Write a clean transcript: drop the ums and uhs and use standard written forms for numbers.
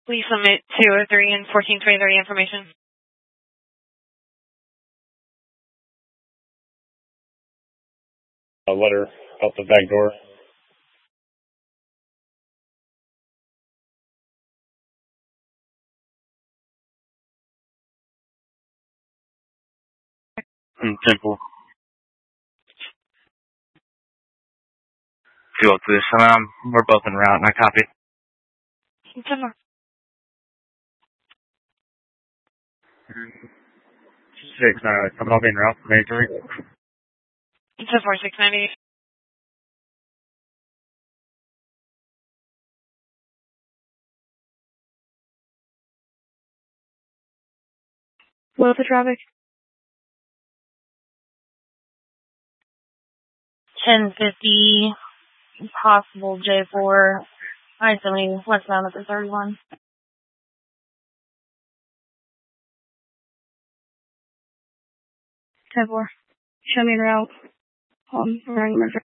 Please submit 203 and 1423 information. A letter out the back door. Temple. 202, we're both en route, and I copy. 10-4. 6, coming off en route, Major. 10-4, 690. Slow the traffic. 1050, possible J4, I-70, westbound at the 31. 10-4. Show me en route. Hold on, we're running